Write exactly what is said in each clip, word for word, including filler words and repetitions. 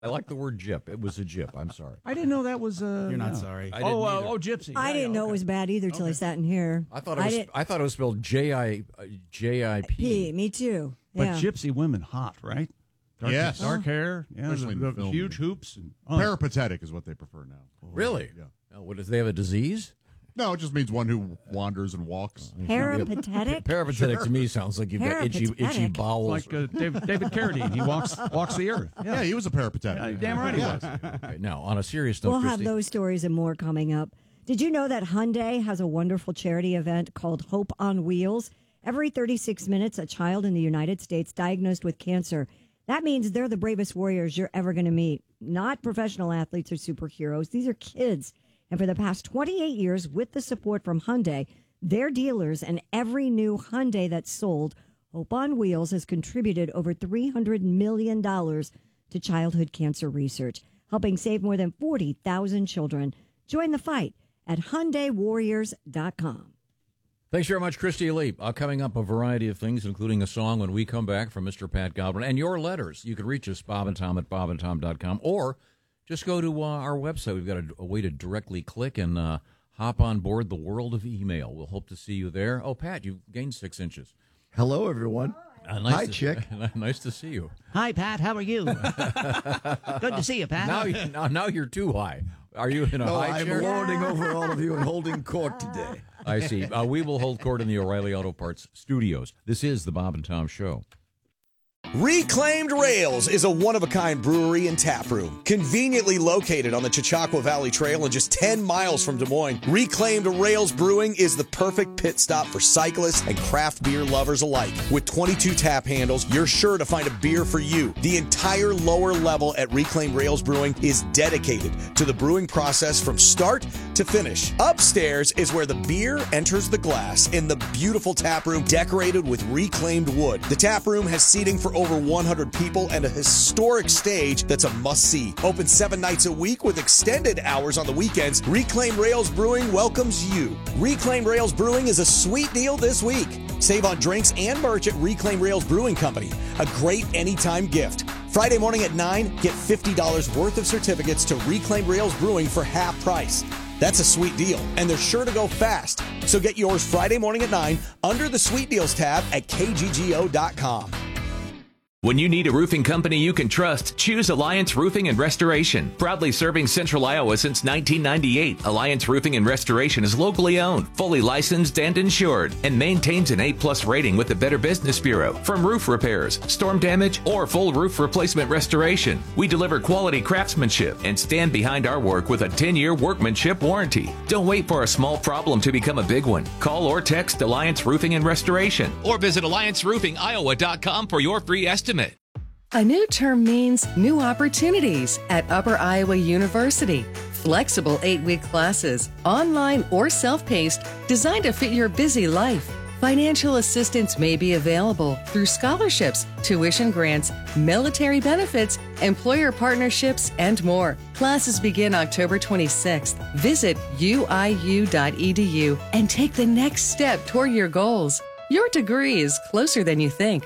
I like the word gyp. It was a gyp. I'm sorry. I didn't know that was. Uh, You're not no. sorry. I Oh, didn't uh, either. oh, gypsy. I Yeah, didn't yeah, know okay. it was bad either till I sat in here. I thought it I was. didn't- I thought it was spelled J I J I P. P. Me too. But Yeah. gypsy women, hot, right? Dark, Yes. dark hair, yeah, Especially the, in the film. huge hoops. And, oh. Peripatetic is what they prefer now. Really? Yeah. Oh, what, does they have a disease? No, it just means one who wanders and walks. Peripatetic? Peripatetic to me sounds like you've got itchy, itchy Peripatetic. bowels. Like uh, David, David Carradine, he walks walks the earth. Yeah, he was a peripatetic. Yeah, damn right he was. Okay, now, on a serious note, We'll have Christy, those stories and more coming up. Did you know that Hyundai has a wonderful charity event called Hope on Wheels? Every thirty-six minutes, a child in the United States diagnosed with cancer. That means they're the bravest warriors you're ever going to meet. Not professional athletes or superheroes. These are kids. And for the past twenty-eight years, with the support from Hyundai, their dealers, and every new Hyundai that's sold, Hope on Wheels has contributed over three hundred million dollars to childhood cancer research, helping save more than forty thousand children. Join the fight at Hyundai Warriors dot com. thanks very much, Christy Lee. Uh, coming up, a variety of things, including a song when we come back from Mister Pat Goblin. And your letters. You can reach us, Bob and Tom at bob and tom dot com, or just go to uh, our website. We've got a, a way to directly click and uh, hop on board the world of email. We'll hope to see you there. Oh, Pat, you've gained six inches. Hello, everyone. Uh, nice Hi, to, chick. Nice to see you. Hi, Pat. How are you? Good to see you, Pat. Now, you- now, now you're too high. Are you in a No, high I'm chair? lording over all of you and holding court today. I see. Uh, we will hold court in the O'Reilly Auto Parts studios. This is the Bob and Tom Show. Reclaimed Rails is a one-of-a-kind brewery and tap room. Conveniently located on the Chautauqua Valley Trail and just ten miles from Des Moines, Reclaimed Rails Brewing is the perfect pit stop for cyclists and craft beer lovers alike. With twenty-two tap handles, you're sure to find a beer for you. The entire lower level at Reclaimed Rails Brewing is dedicated to the brewing process from start to finish. Upstairs is where the beer enters the glass in the beautiful tap room decorated with reclaimed wood. The tap room has seating for over one hundred people and a historic stage that's a must-see. Open seven nights a week with extended hours on the weekends, Reclaimed Rails Brewing welcomes you. Reclaimed Rails Brewing is a sweet deal this week. Save on drinks and merch at Reclaimed Rails Brewing Company, a great anytime gift. Friday morning at nine, get fifty dollars worth of certificates to Reclaimed Rails Brewing for half price. That's a sweet deal, and they're sure to go fast. So get yours Friday morning at nine under the Sweet Deals tab at K G G O dot com. When you need a roofing company you can trust, choose Alliance Roofing and Restoration. Proudly serving Central Iowa since nineteen ninety-eight, Alliance Roofing and Restoration is locally owned, fully licensed and insured, and maintains an A plus rating with the Better Business Bureau. From roof repairs, storm damage, or full roof replacement restoration, we deliver quality craftsmanship and stand behind our work with a ten-year workmanship warranty. Don't wait for a small problem to become a big one. Call or text Alliance Roofing and Restoration, or visit alliance roofing iowa dot com for your free estimate. A new term means new opportunities at Upper Iowa University. Flexible eight-week classes, online or self-paced, designed to fit your busy life. Financial assistance may be available through scholarships, tuition grants, military benefits, employer partnerships, and more. Classes begin October twenty-sixth. Visit U I U dot E D U and take the next step toward your goals. Your degree is closer than you think.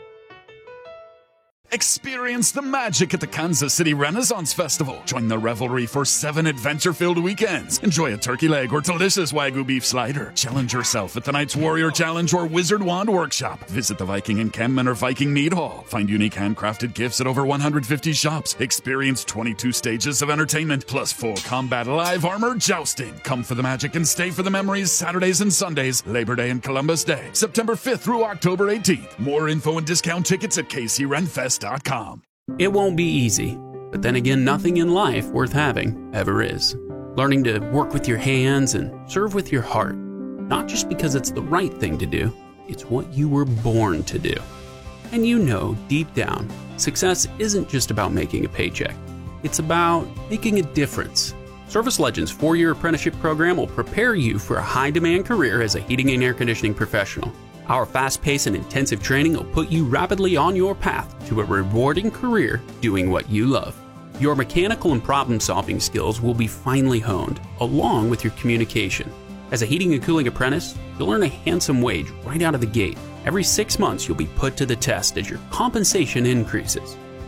Experience the magic at the Kansas City Renaissance Festival. Join the revelry for seven adventure-filled weekends. Enjoy a turkey leg or delicious Wagyu beef slider. Challenge yourself at tonight's Warrior Challenge or Wizard Wand Workshop. Visit the Viking Encampment or Viking Mead Hall. Find unique handcrafted gifts at over one hundred fifty shops. Experience twenty-two stages of entertainment, plus full combat live armor jousting. Come for the magic and stay for the memories Saturdays and Sundays, Labor Day and Columbus Day, September fifth through October eighteenth. More info and discount tickets at K C Ren Fest dot com. It won't be easy, but then again, nothing in life worth having ever is. Learning to work with your hands and serve with your heart, not just because it's the right thing to do, it's what you were born to do. And you know, deep down, success isn't just about making a paycheck. It's about making a difference. Service Legends four-year apprenticeship program will prepare you for a high-demand career as a heating and air conditioning professional. Our fast-paced and intensive training will put you rapidly on your path to a rewarding career doing what you love. Your mechanical and problem-solving skills will be finely honed, along with your communication. As a heating and cooling apprentice, you'll earn a handsome wage right out of the gate. Every six months, you'll be put to the test as your compensation increases.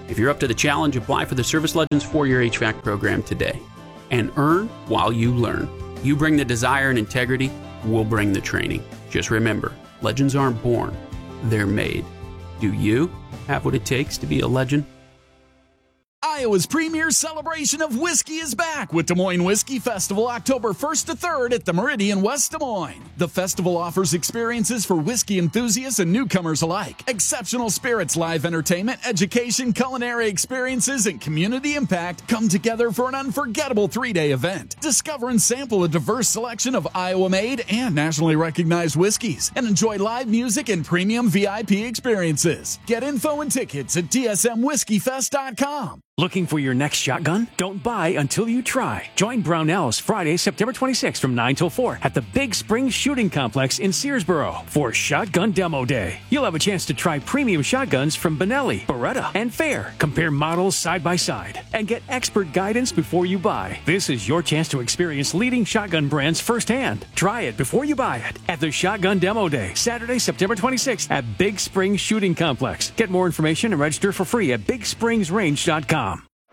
If you're up to the challenge, apply for the Service Legends four-year H V A C program today and earn while you learn. You bring the desire and integrity, we'll bring the training. Just remember, legends aren't born, they're made. Do you have what it takes to be a legend? Iowa's premier celebration of whiskey is back with Des Moines Whiskey Festival October first to third at the Meridian West Des Moines. The festival offers experiences for whiskey enthusiasts and newcomers alike. Exceptional spirits, live entertainment, education, culinary experiences, and community impact come together for an unforgettable three-day event. Discover and sample a diverse selection of Iowa-made and nationally recognized whiskeys and enjoy live music and premium V I P experiences. Get info and tickets at D S M whiskey fest dot com. Looking for your next shotgun? Don't buy until you try. Join Brownells Friday, September twenty-sixth from nine till four at the Big Spring Shooting Complex in Searsboro for Shotgun Demo Day. You'll have a chance to try premium shotguns from Benelli, Beretta, and Fair. Compare models side by side and get expert guidance before you buy. This is your chance to experience leading shotgun brands firsthand. Try it before you buy it at the Shotgun Demo Day, Saturday, September twenty-sixth at Big Spring Shooting Complex. Get more information and register for free at big springs range dot com.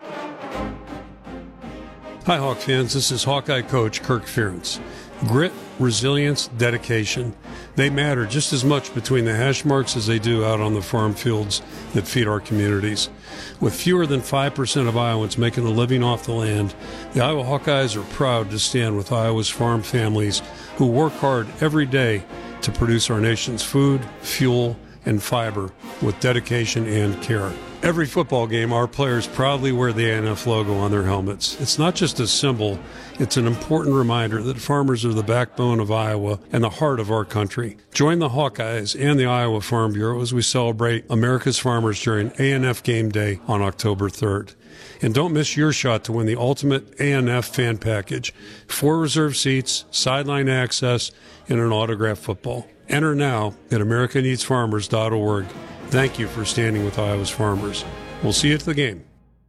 Hi, Hawk fans. This is Hawkeye coach Kirk Ferentz. Grit, resilience, dedication. They matter just as much between the hash marks as they do out on the farm fields that feed our communities. With fewer than five percent of Iowans making a living off the land, the Iowa Hawkeyes are proud to stand with Iowa's farm families who work hard every day to produce our nation's food, fuel, and fiber with dedication and care. Every football game, our players proudly wear the A N F logo on their helmets. It's not just a symbol, it's an important reminder that farmers are the backbone of Iowa and the heart of our country. Join the Hawkeyes and the Iowa Farm Bureau as we celebrate America's farmers during A N F Game Day on October third. And don't miss your shot to win the ultimate A N F fan package, four reserved seats, sideline access, and an autographed football. Enter now at america needs farmers dot org. Thank you for standing with Iowa's farmers. We'll see you at the game.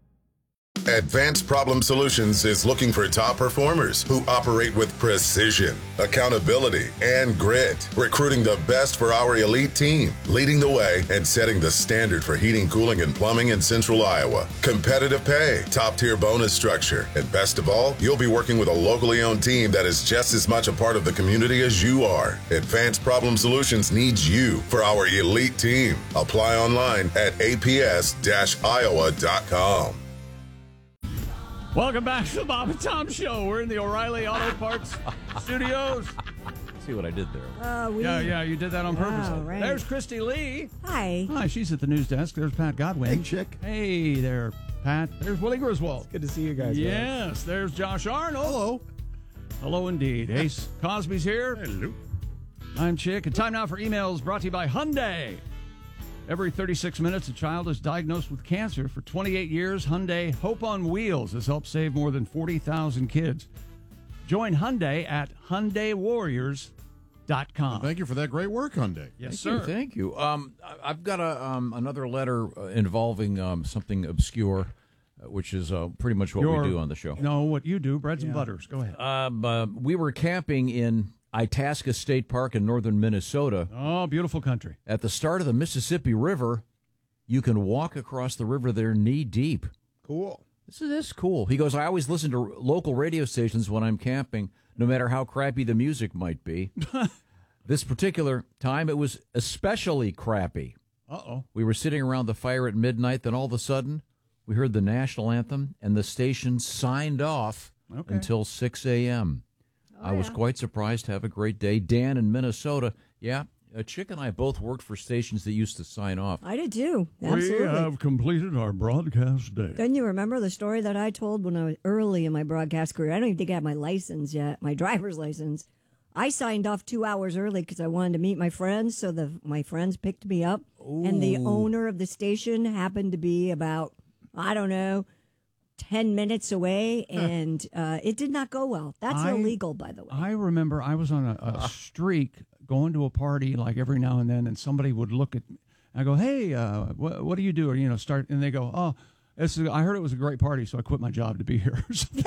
Advanced Problem Solutions is looking for top performers who operate with precision, accountability, and grit, recruiting the best for our elite team, leading the way and setting the standard for heating, cooling, and plumbing in Central Iowa. Competitive pay, top-tier bonus structure, and best of all, you'll be working with a locally owned team that is just as much a part of the community as you are. Advanced Problem Solutions needs you for our elite team. Apply online at a p s dash iowa dot com. Welcome back to the Bob and Tom Show. We're in the O'Reilly Auto Parts Studios. See what I did there? Uh, we... Yeah, yeah, you did that on purpose. Oh, right. There's Christy Lee. Hi. Hi, she's at the news desk. There's Pat Godwin. Hey, chick. Hey there, Pat. There's Willie Griswold. Good to see you guys. Yes, guys. There's Josh Arnold. Hello. Hello indeed. Ace Cosby's here. Hello. I'm Chick. And time now for emails brought to you by Hyundai. Every thirty-six minutes, a child is diagnosed with cancer. For twenty-eight years, Hyundai Hope on Wheels has helped save more than forty thousand kids. Join Hyundai at hyundai warriors dot com. Thank you for that great work, Hyundai. Yes, Thank sir. You, thank you. Um, I- I've got a um, another letter uh, involving um, something obscure, uh, which is uh, pretty much what Your- we do on the show. No, what you do, breads and butters. Go ahead. Um, uh, we were camping in Itasca State Park in northern Minnesota. Oh, beautiful country. At the start of the Mississippi River, you can walk across the river there knee deep. Cool. This is this cool. He goes, I always listen to local radio stations when I'm camping, no matter how crappy the music might be. This particular time, it was especially crappy. Uh-oh. We were sitting around the fire at midnight, then all of a sudden, we heard the national anthem, and the station signed off Okay. until six a.m. I was quite surprised. Have a great day. Dan in Minnesota. Yeah, uh, Chick and I both worked for stations that used to sign off. I did too. Absolutely. We have completed our broadcast day. Don't you remember the story that I told when I was early in my broadcast career? I don't even think I had my license yet, my driver's license. I signed off two hours early because I wanted to meet my friends, so the my friends picked me up. And the owner of the station happened to be about, I don't know, ten minutes away, and uh, it did not go well. That's I- illegal, by the way. I remember I was on a, a streak going to a party like every now and then, and somebody would look at me. I go, hey, uh, what, what do you do? Or, you know, start, and they go, oh, it's a, I heard it was a great party, so I quit my job to be here.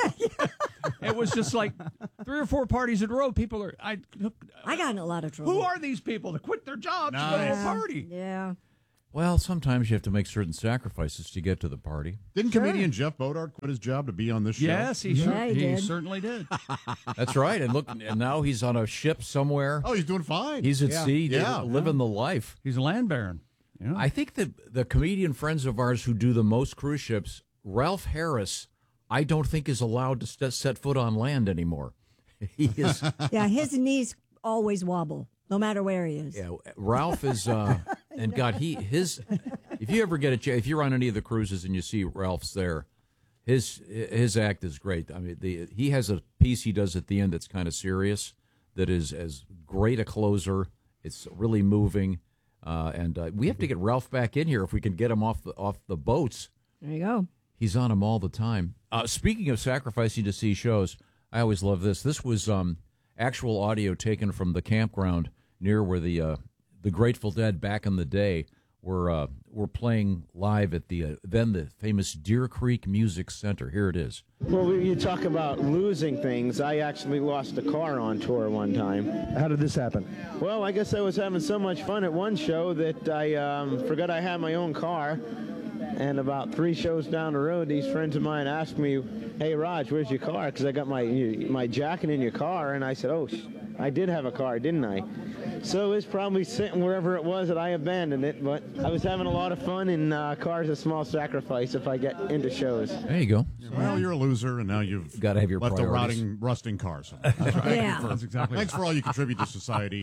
It was just like three or four parties in a row. People are, I, I got in a lot of trouble. who are these people to quit their jobs to go to a Yeah. party? Yeah. Well, sometimes you have to make certain sacrifices to get to the party. Didn't comedian Jeff Bodart quit his job to be on this show? Yes, he, Yeah, cer- he he did. certainly did. That's right. And look, and now he's on a ship somewhere. Oh, he's doing fine. He's at Yeah. sea, Yeah. living the life. He's a land baron. Yeah. I think that the comedian friends of ours who do the most cruise ships, Ralph Harris, I don't think is allowed to st- set foot on land anymore. He is. Yeah, his knees always wobble, no matter where he is. Yeah, Ralph is, uh, and God, he his. If you ever get a chance, if you're on any of the cruises and you see Ralph's there, his his act is great. I mean, the he has a piece he does at the end that's kind of serious, that is as great a closer. It's really moving, uh, and uh, we have to get Ralph back in here if we can get him off the off the boats. There you go. He's on them all the time. Uh, speaking of sacrificing to see shows, I always love this. This was um, actual audio taken from the campground near where the uh, the Grateful Dead back in the day were uh, were playing live at the uh, then the famous Deer Creek Music Center. Here it is. Well, you talk about losing things. I actually lost a car on tour one time. How did this happen? Well, I guess I was having so much fun at one show that I um, forgot I had my own car. And about three shows down the road, these friends of mine asked me, "Hey, Raj, where's your car?" Because I got my my jacket in your car. And I said, "Oh, sh- I did have a car, didn't I?" So it's probably sitting wherever it was that I abandoned it. But I was having a lot of fun, and uh, car's a small sacrifice if I get into shows. There you go. Well, you're a loser, and now you've got to have your left priorities. a rotting, rusting car. So that's right. Yeah. For- That's exactly Thanks for all you contribute to society.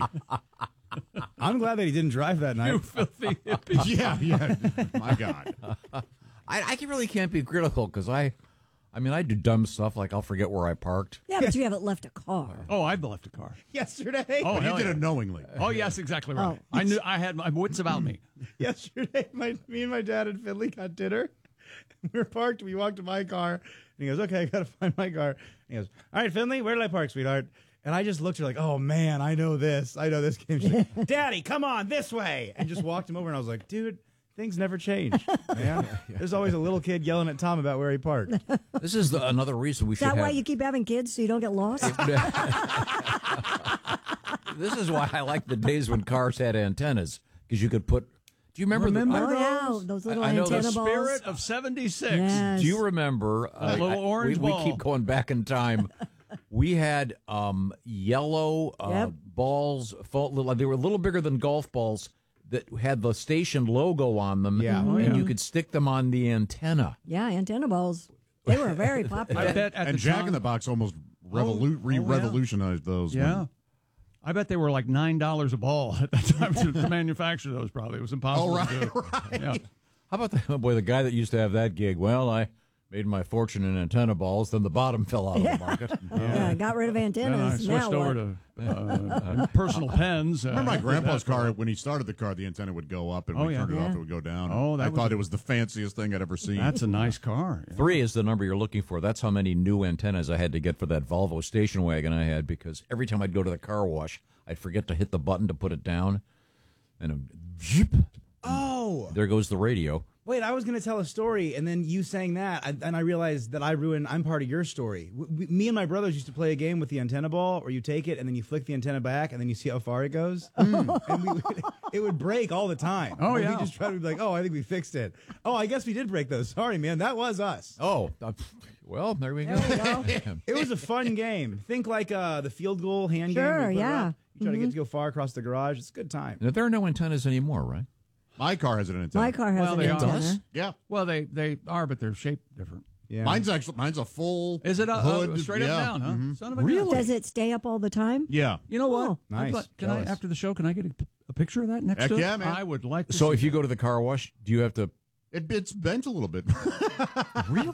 I'm glad that he didn't drive that night. You filthy hippie. yeah, yeah. My God. I, I can- really can't be critical because I, I mean, I do dumb stuff like I'll forget where I parked. Yeah, but you haven't left a car. Oh, I've left a car. Yesterday? Oh, But you hell did yeah. it knowingly. Oh, yes, exactly right. Oh. I knew I had my wits about me. Yesterday, my, me and my dad and Finley got dinner. We were parked. We walked to my car. And he goes, "Okay, I got to find my car." And he goes, "All right, Finley, where did I park, sweetheart?" And I just looked at her like, "Oh, man, I know this. I know this game." She's like, "Daddy, come on, this way." And just walked him over. And I was like, "Dude, things never change, man. There's always a little kid yelling at Tom about where he parked." This is the, another reason we Is should that have. why you keep having kids so you don't get lost? This is why I like the days when cars had antennas because you could put. Do you remember? Remember the, Oh, yeah, those little I know the antenna balls. Spirit of seventy-six. Yes. Do you remember? Uh, little I- orange we, we ball. keep going back in time. We had um, yellow uh, Yep. balls. fo- little- They were a little bigger than golf balls that had the station logo on them. Yeah. Oh, and yeah. you could stick them on the antenna. Yeah, antenna balls. They were very popular. I bet at And the Jack time, in the Box almost revolu- oh, re yeah. revolutionized those. when- Yeah. I bet they were like nine dollars a ball at that time to, to manufacture those. Probably it was impossible. Oh, right, to do. right. Yeah. How about the oh boy? The guy that used to have that gig. Well, I made my fortune in antenna balls. Then the bottom fell out of the market. Yeah, got rid of Then I antennas. switched now over what? to uh, personal pens. Uh, Remember my did grandpa's that for a car, while. when he started the car, the antenna would go up, and Oh, when he yeah. turned it off, Yeah. it would go down. Oh, that I was thought a- it was the fanciest thing I'd ever seen. That's a nice car. Yeah. Three is the number you're looking for. That's how many new antennas I had to get for that Volvo station wagon I had because every time I'd go to the car wash, I'd forget to hit the button to put it down, and a zip, Oh, there goes the radio. wait, I was going to tell a story, and then you saying that, I, and I realized that I ruined, I'm part of your story. W- we, me and my brothers used to play a game with the antenna ball, where you take it, and then you flick the antenna back, and then you see how far it goes. And we would, it would break all the time. Oh, And yeah. We just try to be like, oh, I think we fixed it. Oh, I guess we did break those. Sorry, man, that was us. Oh, uh, well, there we go. It was a fun game. Think like uh, the field goal hand game. Sure, where you put it yeah. up, You try to get to go far across the garage. It's a good time. Now, there are no antennas anymore, right? My car has an antenna. My car has Well, an they are. antenna. Yeah. Well, they they are, but they're shaped different. Yeah. Mine's actually mine's a full Is it a, hood. a straight yeah. up down? Huh? Mhm. Son of a gun. Does it stay up all the time? Yeah. You know what? Oh. I'd Nice. like- can Jealous. I after the show? Can I get a, a picture of that next Heck to it? yeah, man. I would like. To So see if you that. go to the car wash, do you have to It, it's bent a little bit. really?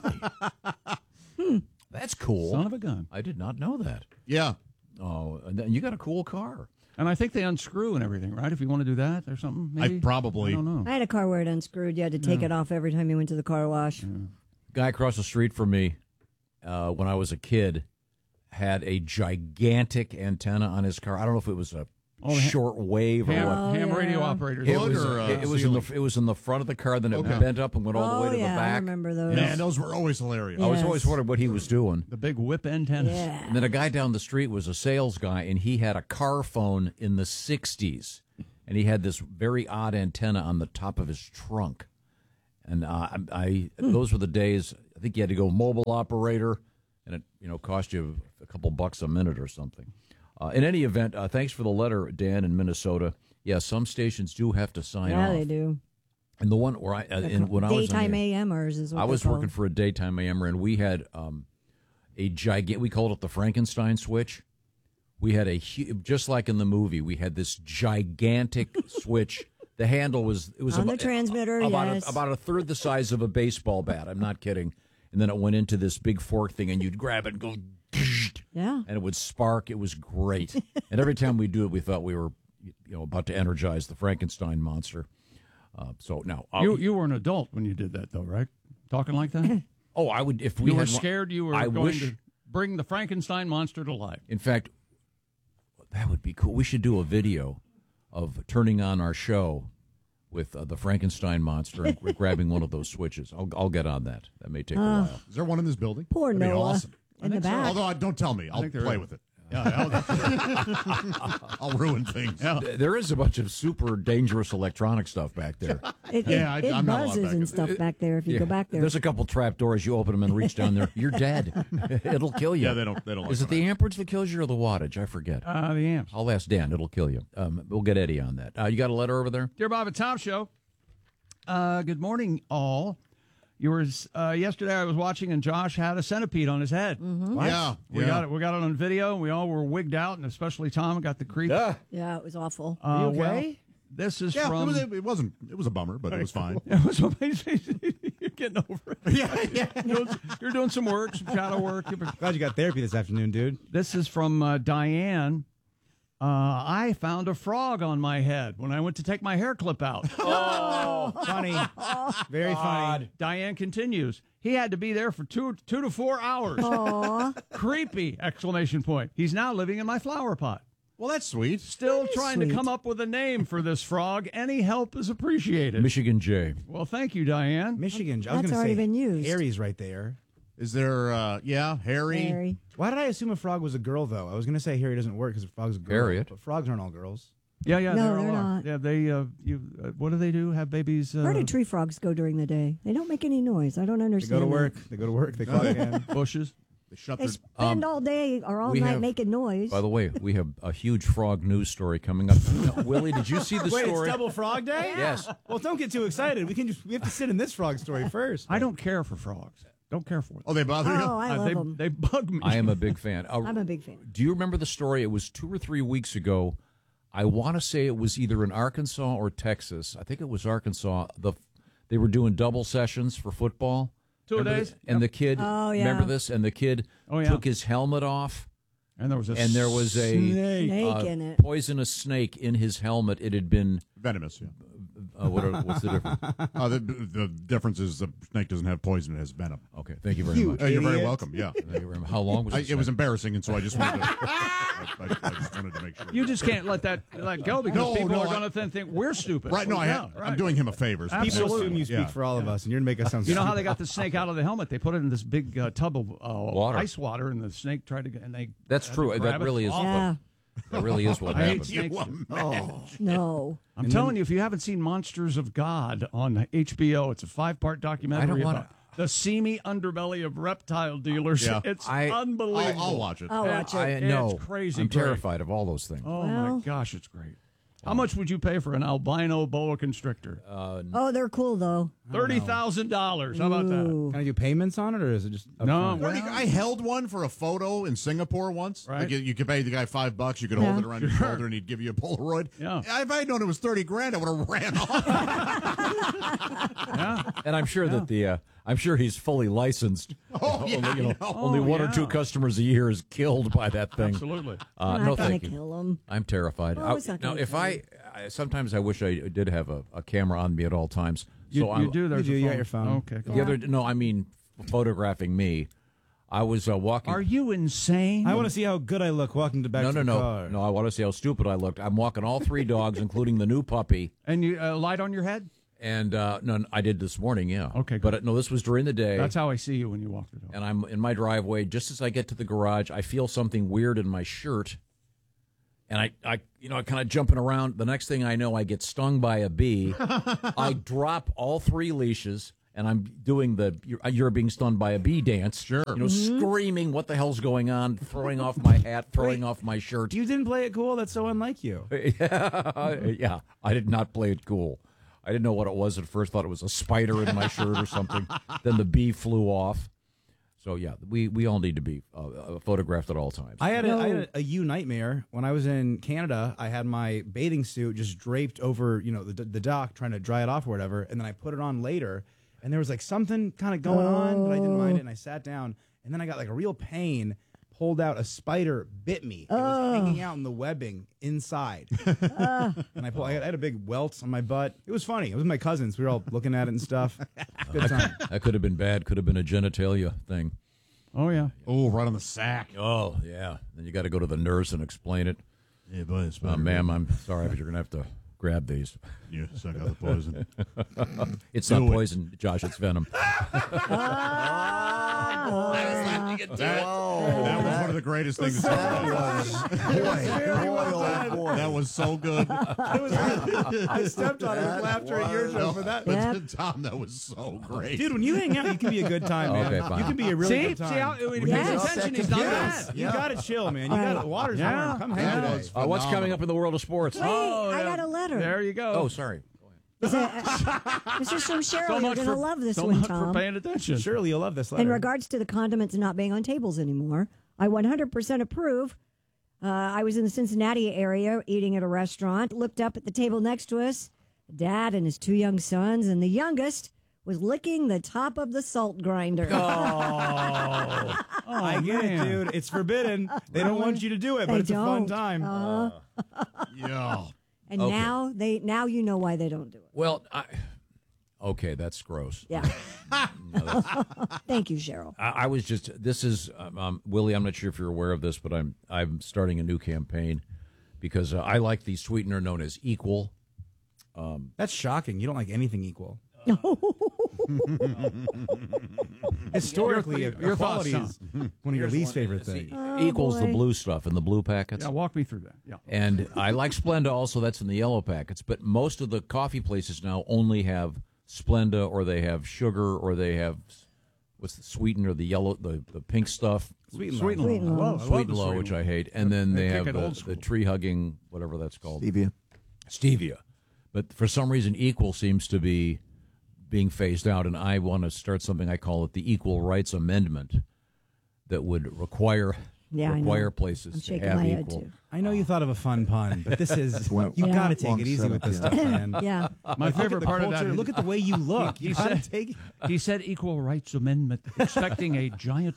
That's cool. Son of a gun. I did not know that. yeah. Oh, and then you got a cool car. And I think they unscrew and everything, right? If you want to do that or something, maybe. I probably. I don't know. I had a car where it unscrewed. You had to take it off every time you went to the car wash. Guy across the street from me, uh, when I was a kid, had a gigantic antenna on his car. I don't know if it was a Oh, the ha- short wave or Ham, what. Oh, ham yeah. radio operators. It Hood was, or, uh, it, it was in the ceiling? it was in the front of the car, then it Okay. bent up and went all oh, the way to yeah, the I back. remember those. Man, those were always hilarious. I was Yes. always wondering what he was doing. The big whip antennas. Yeah. And then a guy down the street was a sales guy, and he had a car phone in the sixties. and he had this very odd antenna on the top of his trunk. And uh, I, I Hmm. those were the days. I think you had to go mobile operator, and it you know cost you a couple bucks a minute or something. Uh, in any event, uh, thanks for the letter, Dan in Minnesota. Yeah, some stations do have to sign Yeah, off. they do. And the one where I uh, in, when I was in Daytime the- AMers is what I they was call working them. for a daytime A M, and we had um, a gigantic. We called it the Frankenstein switch. We had a hu- just like in the movie. We had this gigantic switch. The handle was it was On the about, transmitter, about yes. a, about a third the size of a baseball bat. I'm not kidding. And then it went into this big fork thing, and you'd grab it and go, yeah, and it would spark. It was great. And every time we do it, we thought we were, you know, about to energize the Frankenstein monster. Uh, so now You you were an adult when you did that, though, right? Talking like that? Oh, I would if we you were had one- scared you were I going wish- to bring the Frankenstein monster to life. In fact, that would be cool. We should do a video of turning on our show with uh, the Frankenstein monster and grabbing one of those switches. I'll, I'll get on that. That may take a Uh, while. Is there one in this building? Poor That'd be Noah awesome. in the back. Although, uh, don't tell me. I'll think there play is. with it. Yeah, I'll ruin things. There is a bunch of super dangerous electronic stuff back there. It, Yeah, it, I- it I'm not allowed buzzes back and in stuff back there if you Yeah. go back there. There's a couple trap doors. You open them and reach down there. You're dead. It'll kill you. Yeah, they don't- they don't Is like it the amperage that kills you or the wattage? I forget. Uh, the amps. I'll ask Dan. It'll kill you. Um, we'll get Eddie on that. Uh, you got a letter over there? Dear Bob and Tom Show, uh, good morning, all. You were uh, yesterday. I was watching, and Josh had a centipede on his head. Mm-hmm. What? Yeah, we yeah. got it. We got it on video. And we all were wigged out, and especially Tom got the creep. Yeah. Yeah, it was awful. Uh, Well, this is Yeah, from. it, was, it wasn't. It was a bummer, but it was fine. It was amazing. You're getting over it. Yeah, yeah. You're doing, you're doing some work, some shadow work. Glad you got therapy this afternoon, dude. This is from uh, Diane. Uh, I found a frog on my head when I went to take my hair clip out. Oh, funny. Very funny. Diane continues. He had to be there for two two to four hours. Aw. Creepy! Exclamation point. He's now living in my flower pot. Well, that's sweet. Still That is trying sweet. to come up with a name for this frog. Any help is appreciated. Michigan J. Well, thank you, Diane. Michigan. I was That's gonna already say, been used. Harry's right there. Is there? Uh, yeah, Harry. Harry. Why did I assume a frog was a girl, though? I was going to say Harry doesn't work because a frog's a girl. Harriet. But frogs aren't all girls. Yeah, yeah, No, there they're are. not. Yeah, they. Uh, you. Uh, what do they do? Have babies? Uh, Where do tree frogs go during the day? They don't make any noise. I don't They understand. go to that. work. They go to work. They clock in. bushes? They shut They their. spend all day or all we night have- making noise. By the way, we have a huge frog news story coming up. No, Willie, did you see the Wait, story? it's Double Frog Day? Yes. Well, don't get too excited. We can just we have to sit in this frog story first. I don't care for frogs. Don't care for them. Oh, they bother you? Oh, I Uh, love they, them. they bug me. I am a big fan. Uh, I'm a big fan. Do you remember the story? It was two or three weeks ago. I want to say it was either in Arkansas or Texas. I think it was Arkansas. The they were doing double sessions for football. Two Remember days? this? And the kid, Oh, yeah. remember this? And the kid Oh, yeah. took his helmet off, And there was a and there was a snake. Snake uh, in it. poisonous snake in his helmet. It had been Venomous. Yeah. uh, what are, what's the difference? Uh, the, the difference is the snake doesn't have poison; it has venom. Okay, thank you very much. Uh, you're very idiot. welcome. Yeah. Thank you very much. How long was I, it? it was embarrassing, and so I just wanted to. I, I, I just wanted to make sure. You just can't let that let go because No, people no, are I- going to then think we're stupid. Right? No, I Yeah, ha- right. I'm doing him a favor. Absolutely. People Absolutely. assume you speak Yeah. for all of us, and you're to make us sound. You know how stupid. they got the snake out of the helmet? They put it in this big uh, tub of uh, Water. ice water, and the snake tried to get. And they That's had true. to That grab it really is off. Yeah. That really is what I hate happened. snakes. Oh. No. I'm telling you, if you haven't seen Monsters of God on H B O, it's a five-part documentary wanna- about the seamy underbelly of reptile dealers. Yeah. It's I- unbelievable. I'll, I'll watch it. I'll watch it. I It's know. crazy I'm great. terrified of all those things. Oh Well- my gosh, it's great. How much would you pay for an albino boa constrictor? Uh, Oh, they're cool though. Thirty thousand dollars. How about that? Ooh. Can I do payments on it, or is it just No, upfront? well- Thirty- I held one for a photo in Singapore once. Right. Like you, you could pay the guy five bucks. You could Yeah. hold it around your shoulder, and he'd give you a Polaroid. Yeah. If I had known it was thirty grand, I would have ran off. Yeah. And I'm sure that the uh, I'm sure he's fully licensed. Oh, yeah, only, you know, I know. only Oh, one or yeah. two customers a year is killed by that thing. Absolutely. Uh, I'm no, not gonna thank you. kill them. I'm terrified. Oh, I- it's not now, gonna if kill I, you. I sometimes I wish I did have a, a camera on me at all times. You, so you I'm, do. There's You do, a you phone. got your phone. Okay. Cool. The other no, I mean photographing me. I was uh, walking. Are you insane? I want to see how good I look walking to back no, to no, the no, car. no. I want to see how stupid I looked. I'm walking all three dogs, including the new puppy. And you uh, light on your head? And uh, no, I did this morning. Yeah. Okay, But good. uh, no, this was during the day. That's how I see you when you walk the dog. And I'm in my driveway. Just as I get to the garage, I feel something weird in my shirt. And I, I, you know, I kind of jumping around. The next thing I know, I get stung by a bee. I drop all three leashes, and I'm doing the you're, you're being stung by a bee dance. Sure. You know, Mhm. screaming, what the hell's going on? Throwing off my hat, throwing Wait. off my shirt. You didn't play it cool? That's so unlike you. yeah, yeah, I did not play it cool. I didn't know what it was at first. Thought it was a spider in my shirt or something. Then the bee flew off. So yeah, we, we all need to be uh, photographed at all times. I had, a, I had a, a you nightmare when I was in Canada. I had my bathing suit just draped over, you know, the, the dock, trying to dry it off or whatever, and then I put it on later, and there was like something kind of going on, but I didn't mind it, and I sat down, and then I got like a real pain. Pulled out, a spider bit me. It was hanging out in the webbing inside, and I pulled. I had, I had a big welt on my butt. It was funny. It was my cousins. We were all looking at it and stuff. Good time. That could have been bad. Could have been a genitalia thing. Oh yeah. Oh, right on the sack. Oh yeah. Then you got to go to the nurse and explain it. Yeah, but it's uh, ma'am, I'm sorry, but you're gonna have to grab these. You suck out the poison. It's Do not it. poison, Josh. It's venom. That, that was one of the greatest things. That was, boy, boy, that was so good. I stepped on it with laughter at your show for that. But Tom, that was so great. Dude, when you hang out, you can be a good time, man. Okay, fine. You can be a really See? good time. See how- when he Yes. pays attention, he's not Yes. bad. You Yeah. got to chill, man. You got to. Water's Yeah. warm. Come hang Yeah. with us. Uh, what's coming up in the world of sports? Wait, I got a letter. There you go. Oh, sorry. Is it, this is from Cheryl. So You're much going to for- love this so one, much Tom. for paying attention. Surely you'll love this letter. In regards to the condiments not being on tables anymore, I one hundred percent approve. Uh, I was in the Cincinnati area eating at a restaurant, looked up at the table next to us, dad and his two young sons, and the youngest was licking the top of the salt grinder. Oh, I get man. it, dude. It's forbidden. They don't want you to do it, but They it's a fun don't. time. Uh-huh. Yeah. And Okay. now they now you know why they don't do it. Well, I, okay, that's gross. Yeah. No, that's- Thank you, Cheryl. I, I was just. This is um, um, Willie. I'm not sure if you're aware of this, but I'm I'm starting a new campaign because uh, I like the sweetener known as Equal. Um, That's shocking. You don't like anything equal. Historically, Your- your equality thoughts, is one of your least favorite things. Equals the boy. blue stuff in the blue packets. Yeah, walk me through that. Yeah. And I like Splenda also, that's in the yellow packets, but most of the coffee places now only have Splenda, or they have sugar, or they have what's the sweetener, the yellow, the, the pink stuff. Sweet and Sweet and low. Sweet and low. low. I love- I love Sweet the and low, sweet which and I hate. And then They they kick have it the, old the school. tree hugging, whatever that's called. Stevia. Stevia. But for some reason, Equal seems to be being phased out, and I want to start something. I call it the Equal Rights Amendment that would require Yeah, I know. require I'm places to shaking have my head, equal. too. I know you thought of a fun pun, but this is Well, you Yeah. got to take long it easy with this setup, stuff, yeah. man. Yeah. My Look at favorite the part of culture. that is Look at the way you look. He You gotta said- take it. he said equal rights amendment, expecting a giant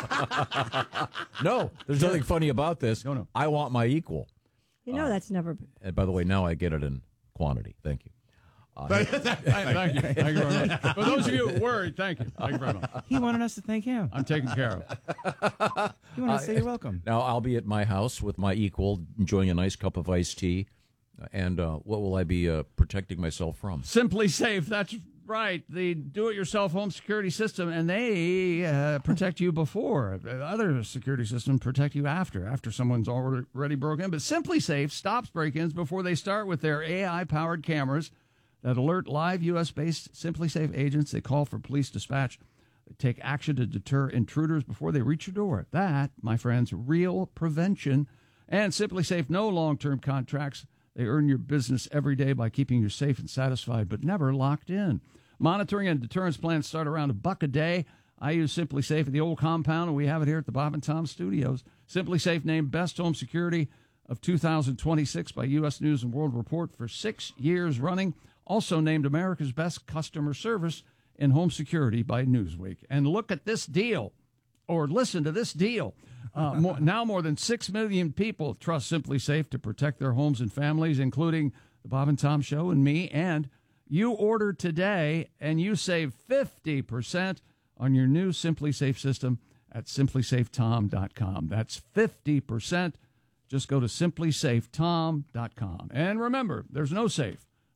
laugh. No, there's nothing funny about this. No, no. I want my equal. You know that's never been. And by the way, now I get it in quantity. Thank you. Uh, Thank you. Thank you very much. For those of you worried, thank you. Thank you very much. He wanted us to thank him. I'm taken care of. You want to say you're welcome. now I'll be at my house with my equal, enjoying a nice cup of iced tea. And uh, what will I be uh, protecting myself from? Simply Safe. That's right. The do-it-yourself home security system, and they uh, protect you before. The other security systems protect you after, after someone's already broken in. But Simply Safe stops break-ins before they start with their A I-powered cameras that alert live U S-based Simply Safe agents. They call for police dispatch. They take action to deter intruders before they reach your door. That, my friends, real prevention. And Simply Safe, no long-term contracts. They earn your business every day by keeping you safe and satisfied, but never locked in. Monitoring and deterrence plans start around a buck a day. I use Simply Safe at the old compound, and we have it here at the Bob and Tom Studios. Simply Safe named Best Home Security of two thousand twenty-six by U S News and World Report for six years running. Also named America's Best Customer Service in Home Security by Newsweek. And look at this deal, or listen to this deal. Uh, more, now more than six million people trust Simply Safe to protect their homes and families, including the Bob and Tom Show and me. And you order today, and you save fifty percent on your new Simply Safe system at simply safe tom dot com. That's fifty percent. Just go to simply safe tom dot com. And remember, there's no safe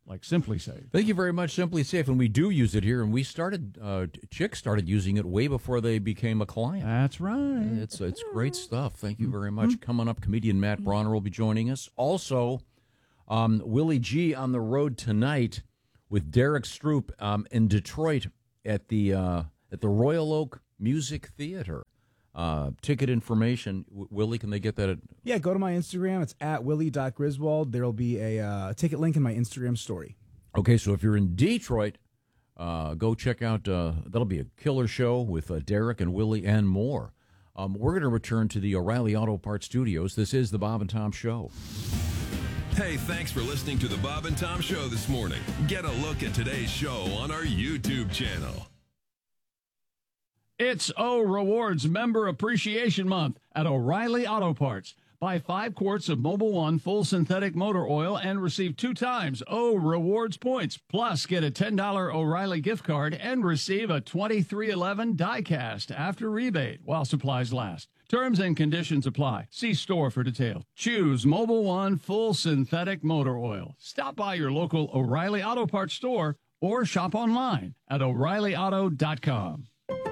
like Simply Safe. Thank you very much, Simply Safe. And we do use it here. And we started, uh, Chick started using it way before they became a client. That's right. It's it's great stuff. Thank you very much. Coming up, comedian Matt Bronner will be joining us. Also, um, Willie G on the road tonight with Derek Stroop um, in Detroit at the uh, at the Royal Oak Music Theater. Uh, ticket information, w- Willie, can they get that? At- yeah, go to my Instagram. It's at willie dot griswold. There will be a uh, ticket link in my Instagram story. Okay, so if you're in Detroit, uh, go check out, uh, that'll be a killer show with uh, Derek and Willie and more. Um, we're going to return to the O'Reilly Auto Parts Studios. This is the Bob and Tom Show. Hey, thanks for listening to the Bob and Tom Show this morning. Get a look at today's show on our YouTube channel. It's O Rewards Member Appreciation Month at O'Reilly Auto Parts. Buy five quarts of Mobil One full synthetic motor oil and receive two times O Rewards points. Plus, get a ten dollars O'Reilly gift card and receive a twenty-three eleven die-cast after rebate while supplies last. Terms and conditions apply. See store for details. Choose Mobil One full synthetic motor oil. Stop by your local O'Reilly Auto Parts store or shop online at O'Reilly Auto dot com.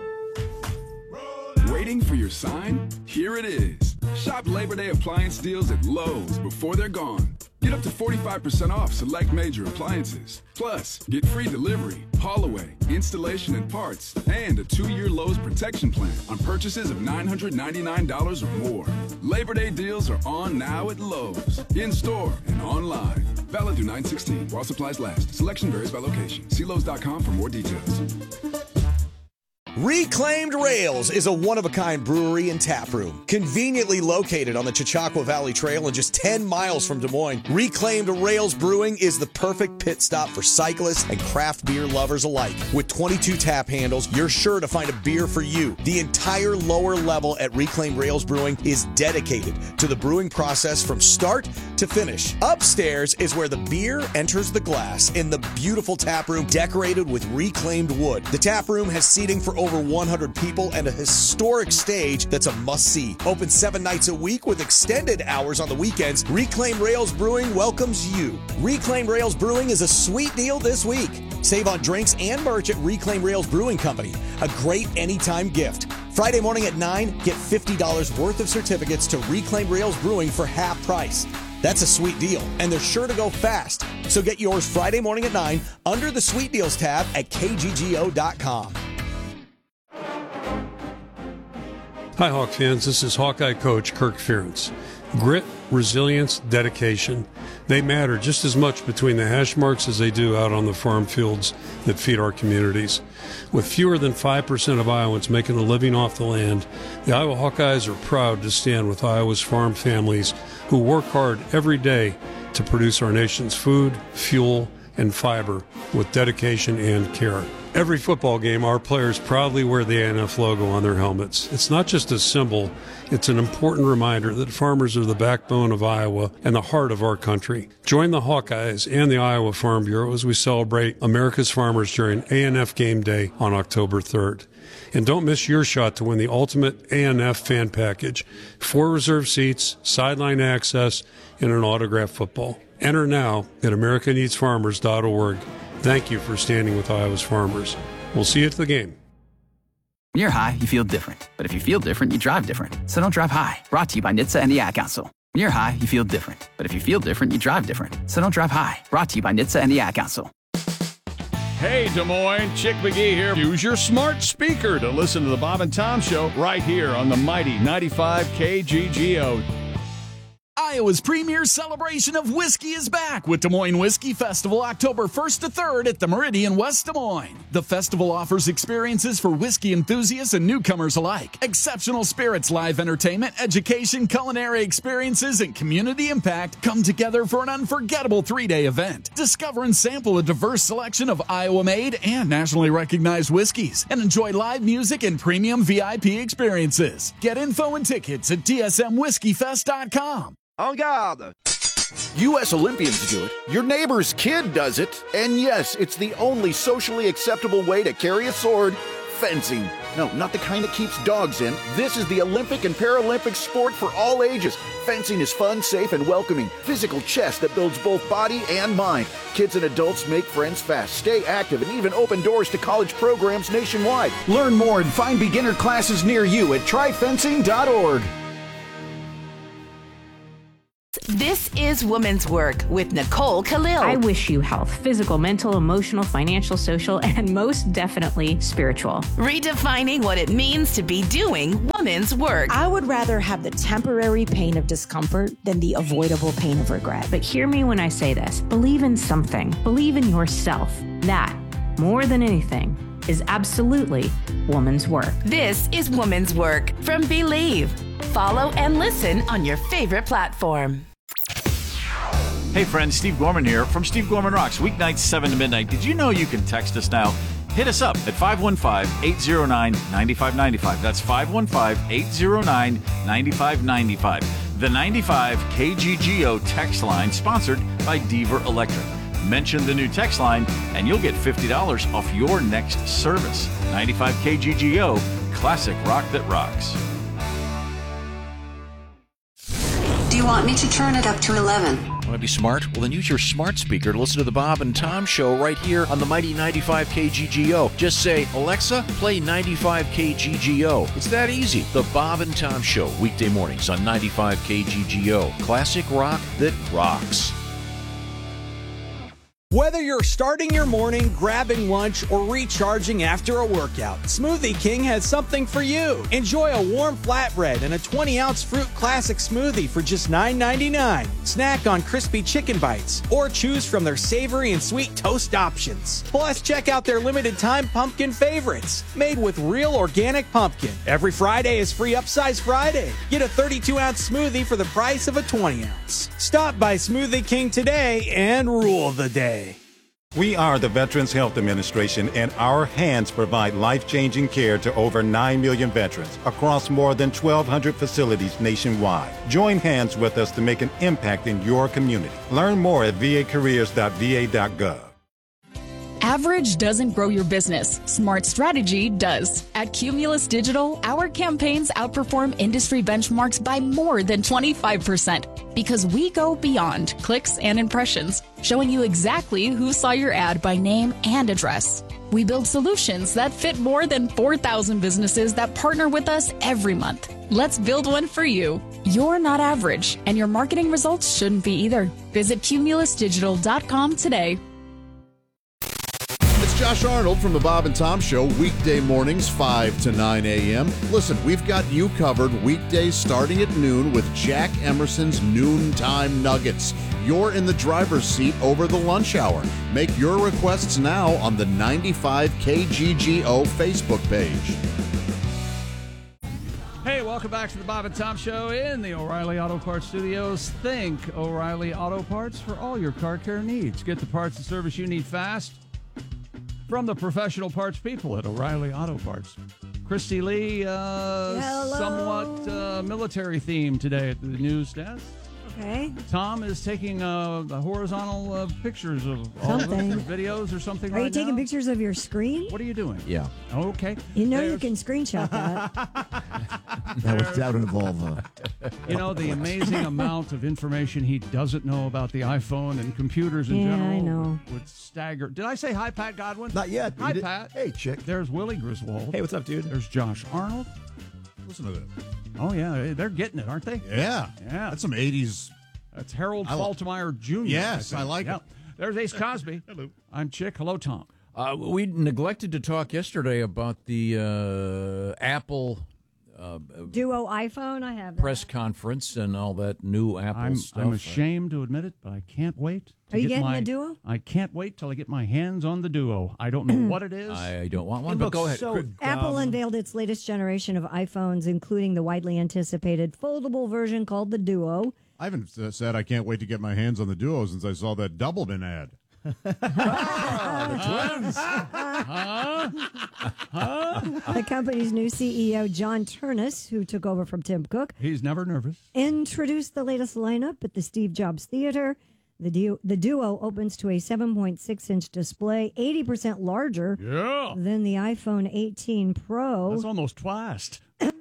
Waiting for your sign? Here it is. Shop Labor Day appliance deals at Lowe's before they're gone. Get up to forty-five percent off select major appliances. Plus, get free delivery, haul away, installation and parts, and a two-year Lowe's protection plan on purchases of nine hundred ninety-nine dollars or more. Labor Day deals are on now at Lowe's, in-store and online. Valid through nine sixteen while supplies last. Selection varies by location. See Lowe's dot com for more details. Reclaimed Rails is a one-of-a-kind brewery and tap room. Conveniently located on the Chautauqua Valley Trail and just ten miles from Des Moines, Reclaimed Rails Brewing is the perfect pit stop for cyclists and craft beer lovers alike. With twenty-two tap handles, you're sure to find a beer for you. The entire lower level at Reclaimed Rails Brewing is dedicated to the brewing process from start to finish. Upstairs is where the beer enters the glass in the beautiful tap room decorated with reclaimed wood. The tap room has seating for over one hundred people and a historic stage that's a must-see. Open seven nights a week with extended hours on the weekends, Reclaim Rails Brewing welcomes you. Reclaim Rails Brewing is a sweet deal this week. Save on drinks and merch at Reclaim Rails Brewing Company, a great anytime gift. Friday morning at nine, get fifty dollars worth of certificates to Reclaim Rails Brewing for half price. That's a sweet deal, and they're sure to go fast. So get yours Friday morning at nine under the Sweet Deals tab at K G G O dot com. Hi, Hawk fans. This is Hawkeye coach Kirk Ferentz. Grit, resilience, dedication, they matter just as much between the hash marks as they do out on the farm fields that feed our communities. With fewer than five percent of Iowans making a living off the land, the Iowa Hawkeyes are proud to stand with Iowa's farm families who work hard every day to produce our nation's food, fuel, and fiber with dedication and care. Every football game, our players proudly wear the A N F logo on their helmets. It's not just a symbol, it's an important reminder that farmers are the backbone of Iowa and the heart of our country. Join the Hawkeyes and the Iowa Farm Bureau as we celebrate America's farmers during A N F Game Day on October third. And don't miss your shot to win the ultimate A N F fan package, four reserved seats, sideline access, and an autographed football. Enter now at america needs farmers dot org. Thank you for standing with Iowa's farmers. We'll see you at the game. When you're high, you feel different. But if you feel different, you drive different. So don't drive high. Brought to you by N H T S A and the Ad Council. When you're high, you feel different. But if you feel different, you drive different. So don't drive high. Brought to you by N H T S A and the Ad Council. Hey, Des Moines, Chick McGee here. Use your smart speaker to listen to the Bob and Tom Show right here on the mighty ninety-five K G G O. Iowa's premier celebration of whiskey is back with Des Moines Whiskey Festival October first to third at the Meridian West Des Moines. The festival offers experiences for whiskey enthusiasts and newcomers alike. Exceptional spirits, live entertainment, education, culinary experiences, and community impact come together for an unforgettable three-day event. Discover and sample a diverse selection of Iowa-made and nationally recognized whiskeys and enjoy live music and premium V I P experiences. Get info and tickets at D S M whiskey fest dot com. En garde! U S Olympians do it, your neighbor's kid does it, and yes, it's the only socially acceptable way to carry a sword fencing. No, not the kind that keeps dogs in. This is the Olympic and Paralympic sport for all ages. Fencing is fun, safe, and welcoming. Physical chess that builds both body and mind. Kids and adults make friends fast, stay active, and even open doors to college programs nationwide. Learn more and find beginner classes near you at try fencing dot org. This is Woman's Work with Nicole Khalil. I wish you health, physical, mental, emotional, financial, social, and most definitely spiritual. Redefining what it means to be doing woman's work. I would rather have the temporary pain of discomfort than the avoidable pain of regret. But hear me when I say this. Believe in something. Believe in yourself. That, more than anything, is absolutely woman's work. This is Woman's Work from Believe. Follow and listen on your favorite platform. Hey friends, Steve Gorman here from Steve Gorman Rocks, weeknights seven to midnight. Did you know you can text us now? Hit us up at five one five, eight zero nine, nine five nine five. That's five one five, eight zero nine, nine five nine five. The ninety-five K G G O text line sponsored by Deaver Electric. Mention the new text line and you'll get fifty dollars off your next service. ninety-five K G G O, classic rock that rocks. Do you want me to turn it up to eleven? Want to be smart? Well, then use your smart speaker to listen to the Bob and Tom Show right here on the mighty ninety-five K G G O. Just say, Alexa, play ninety-five K G G O. It's that easy. The Bob and Tom Show, weekday mornings on ninety-five K G G O. Classic rock that rocks. Whether you're starting your morning, grabbing lunch, or recharging after a workout, Smoothie King has something for you. Enjoy a warm flatbread and a twenty-ounce fruit classic smoothie for just nine ninety-nine. Snack on crispy chicken bites, or choose from their savory and sweet toast options. Plus, check out their limited-time pumpkin favorites, made with real organic pumpkin. Every Friday is Free Upsize Friday. Get a thirty-two ounce smoothie for the price of a twenty ounce. Stop by Smoothie King today and rule the day. We are the Veterans Health Administration, and our hands provide life-changing care to over nine million veterans across more than twelve hundred facilities nationwide. Join hands with us to make an impact in your community. Learn more at v a careers dot v a dot gov. Average doesn't grow your business. Smart strategy does. At Cumulus Digital, our campaigns outperform industry benchmarks by more than twenty-five percent because we go beyond clicks and impressions, showing you exactly who saw your ad by name and address. We build solutions that fit more than four thousand businesses that partner with us every month. Let's build one for you. You're not average, and your marketing results shouldn't be either. Visit cumulus digital dot com today. It's Josh Arnold from the Bob and Tom Show, weekday mornings, five to nine a.m. Listen, we've got you covered weekdays starting at noon with Jack Emerson's Noontime Nuggets. You're in the driver's seat over the lunch hour. Make your requests now on the ninety-five K G G O Facebook page. Hey, welcome back to the Bob and Tom Show in the O'Reilly Auto Parts Studios. Think O'Reilly Auto Parts for all your car care needs. Get the parts and service you need fast from the professional parts people at O'Reilly Auto Parts. Christy Lee, uh, somewhat uh, military theme today at the news desk. Okay. Tom is taking uh, the horizontal uh, pictures of all Something. of the videos or something Are right you taking now? pictures of your screen? What are you doing? Yeah. Okay. You know There's- you can screenshot that. That would, that would involve uh, You know, the amazing amount of information he doesn't know about the iPhone and computers in Yeah, general I know. would stagger. Did I say hi, Pat Godwin? Not yet. Hi, You did- Pat. Hey, chick. There's Willie Griswold. Hey, what's up, dude? There's Josh Arnold. Listen to that. Oh, yeah. They're getting it, aren't they? Yeah. Yeah. That's some eighties. That's Harold I li- Faltermeyer Junior Yes, I think. like Yeah. it. There's Ace Cosby. Hello. I'm Chick. Hello, Tom. Uh, we neglected to talk yesterday about the uh, Apple uh, Duo iPhone, I have that. press conference and all that new Apple I'm, stuff. I'm ashamed to admit it, but I can't wait. to Are you get getting my, the Duo? I can't wait till I get my hands on the Duo. I don't know what it is. I don't want one, It but looks go ahead. so Chris- Apple dumb. unveiled its latest generation of iPhones, including the widely anticipated foldable version called the Duo. I haven't uh, said I can't wait to get my hands on the Duo since I saw that Doubleman ad. the twins. Huh? Huh? The company's new C E O, John Turnus, who took over from Tim Cook, He's never nervous. introduced the latest lineup at the Steve Jobs Theater. The Duo, the Duo opens to a seven point six inch display, eighty percent larger Yeah. than the iPhone eighteen Pro. That's almost twice.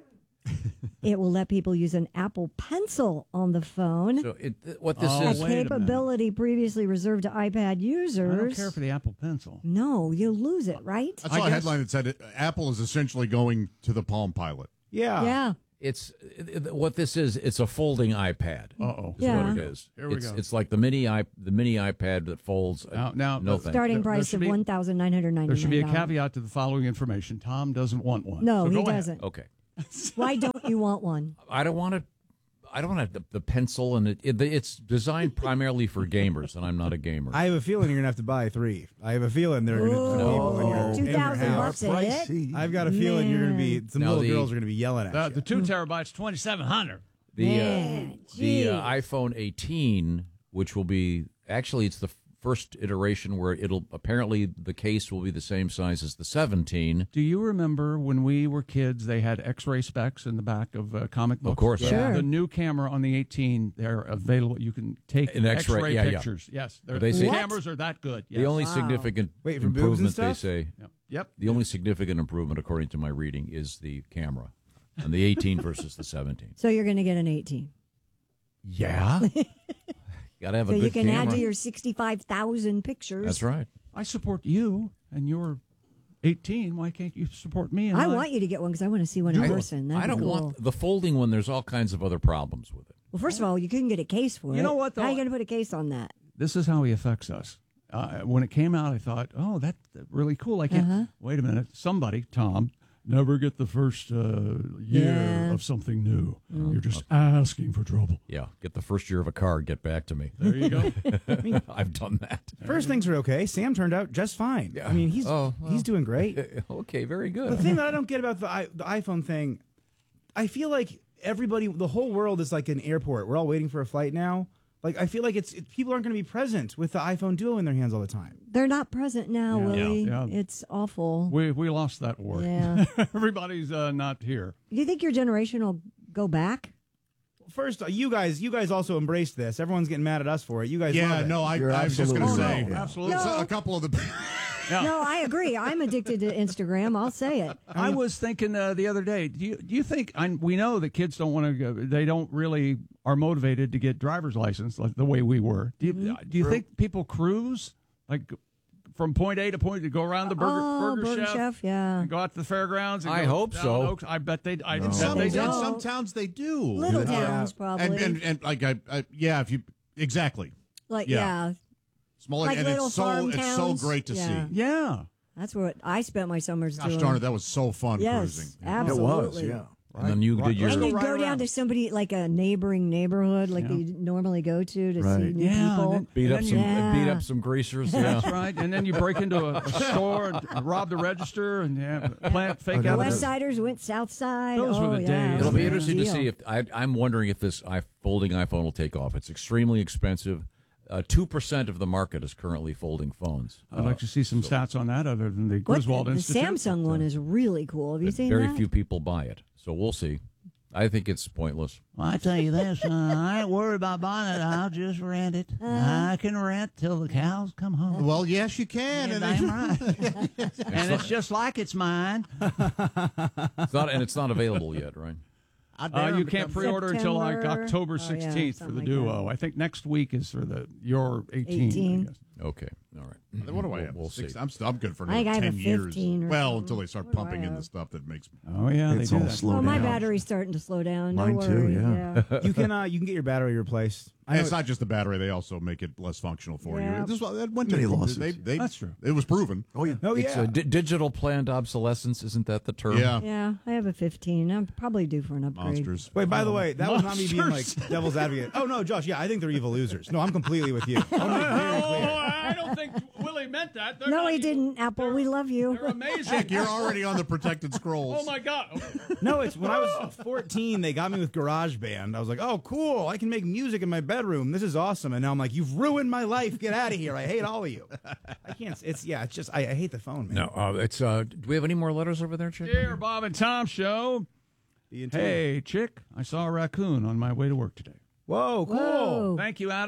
It will let people use an Apple Pencil on the phone. So it, what this Oh, is, a wait a minute. capability previously reserved to iPad users. I don't care for the Apple Pencil. No, you'll lose it, right? I saw a headline that said it, Apple is essentially going to the Palm Pilot. Yeah. Yeah. it's it, it- what this is. It's a folding iPad. Uh oh. Is Yeah. what it is. Here we it's, go. it's like the mini i the mini iPad that folds. Now, now no the thanks. Starting There- there price should of be- one thousand nine hundred ninety-nine dollars. There should be a caveat to the following information. Tom doesn't want one. No, So he go ahead. doesn't. Okay. Why don't you want one? I don't want to. I don't have the, the pencil, and it, it it's designed primarily for gamers, and I'm not a gamer. I have a feeling you're gonna have to buy three. I have a feeling they're gonna Ooh, the people in your, in your two thousand house. bucks a hit? I've got a feeling you're gonna be some Now little the- girls are gonna be yelling at The, you. the two terabytes, twenty seven hundred. The uh, Man, the uh, jeez. iPhone eighteen, which will be actually it's the first iteration where it'll apparently the case will be the same size as the seventeen. Do you remember when we were kids? They had X-ray specs in the back of uh, comic books. Of course. Sure. The new camera on the eighteen, they're available. You can take An X-ray, X-ray yeah, yeah. pictures. Yes, they're, They the say- cameras are that good. Yes. The only Wow. significant Wait, for boobs and improvement they stuff? say. Yep. Yep. The only significant improvement, according to my reading, is the camera on the eighteen versus the seventeen. So you're going to get an eighteen. Yeah, got to have So a good you can camera. add to your sixty-five thousand pictures. That's right. I support you, and you're eighteen. Why can't you support me? And I want you to get one because I want to see one in I- person. That'd I don't be cool. want the folding one. There's all kinds of other problems with it. Well, first of all, you couldn't get a case for it. You know what, though? How are you going to put a case on that? This is how he affects us. Uh, when it came out, I thought, oh, that's really cool. I can't. Uh-huh. Wait a minute. Somebody, Tom, never get the first uh, year Yeah. of something new. Mm. You're just asking for trouble. Yeah, get the first year of a car. Get back to me. There you go. I've done that. First things are okay. Sam turned out just fine. I mean, he's Oh, well. he's doing great. Okay, very The good. thing that I don't get about the i the iPhone thing, I feel like everybody, the whole world is like an airport. We're all waiting for a flight now. Like I feel like it's it, people aren't going to be present with the iPhone Duo in their hands all the time. They're not present now, Yeah. Willie. Yeah. It's awful. We we lost that war. Yeah. Everybody's uh, not here. Do you think your generation will go back? First, uh, you guys, you guys also embraced this. Everyone's getting mad at us for it. You guys, Yeah, love it. no, I, You're I was just going to absolutely say, right. Absolutely. so a couple of the. Yeah. No, I agree. I'm addicted to Instagram. I'll say it. I was thinking uh, the other day. Do you do you think? I, we know that kids don't want to go. They don't really are motivated to get driver's license like the way we were. Do you Mm-hmm. do you think people cruise like from point A to point to go around the burger oh, burger, Burger chef, Chef, yeah. and go out to the fairgrounds? And I go hope down so. Oaks? I bet they. I In bet some, they in do. don't. some towns, they do. Little Yeah. towns, probably. And, and, and like, I, I, yeah, if you, exactly. like, yeah. yeah. Smaller, Like and little it's so, farm it's so towns. great to Yeah. see. Yeah. That's what I spent my summers Gosh doing. darn it, that was so fun yes, cruising. absolutely. It was, yeah. And then you did your. And Go you'd right go down around. to somebody like a neighboring neighborhood, like Yeah. you normally go to to see Right. new Yeah, people. and then- Beat up and some, then Yeah. beat up some greasers. Yeah. That's right. And then you break into a, a store and rob the register and yeah, plant fake The out. West Siders went South Side. Those oh, were the yeah. days. It'll be Yeah. interesting to Deal. see if I, I'm wondering if this I, folding iPhone will take off. It's extremely expensive. Uh, Two percent of the market is currently folding phones. I'd like to see some stats on that other than the What- Griswold the Institute. Samsung one is really cool. Have you But seen very that? few people buy it, so we'll see. I think it's pointless. Well, I tell you this, uh, I ain't worried about buying it. I'll just rent it. I can rent till the cows come home. Well, yes, you can. Yeah, and damn it- right. And it's just like it's mine. It's not, and it's not available yet, right? I Uh, dare you him to can't come- pre-order until like September. October Oh, yeah, sixteenth for the something like Duo. I think next week is for the your eighteen. eighteen. I guess. Okay, all right. What do I We'll- have? We'll Six, see. I'm, st- I'm good for I think another I have ten a years. fifteen or Well, something. until they start What do pumping I in the have? stuff that makes me. Oh yeah, It's they do all that. slow Oh, my down. battery's starting to slow down. Mine Don't too, worry. yeah. you can uh, you can get your battery replaced. I And know it's not just the battery; they also make it less functional for Yeah. you. This was- that went to Many lawsuits. They, they, That's true. It was proven. Oh, yeah. Oh It's yeah. a di- digital planned obsolescence, isn't that the term? Yeah. Yeah, I have a fifteen. I'm probably due for an upgrade. Monsters. Wait, by the way, that was not me being like Monsters. devil's advocate. Oh no, Josh. Yeah, I think they're evil losers. No, I'm completely with you. I wanna make it very clear. I don't think Willie meant that. They're No, not he evil. didn't. Apple, we love you. They're amazing. Heck, you're already on the protected scrolls. Oh my God. Okay. No, it's when I was fourteen, they got me with GarageBand. I was like, oh, cool. I can make music in my bedroom. This is awesome. And now I'm like, you've ruined my life. Get out of here. I hate all of you. I can't. It's, yeah, it's just, I, I hate the phone, man. No, uh, it's. Uh, do we have any more letters over there, Chick? Dear Bob and Tom Show. Be into it. Hey, chick, I saw a raccoon on my way to work today. Whoa, cool. Whoa. Thank you, Adam.